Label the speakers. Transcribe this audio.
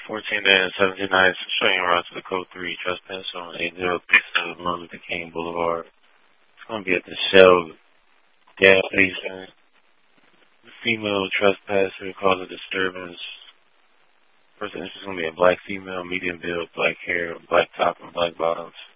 Speaker 1: 14 days and 17 nights, showing around to the code 3, trespass on 8037 Martin Luther King Boulevard. It's going to be at the Shell gas station. The female trespasser caused a disturbance. Person, this is going to be a black female, medium build, black hair, black top, and black bottoms.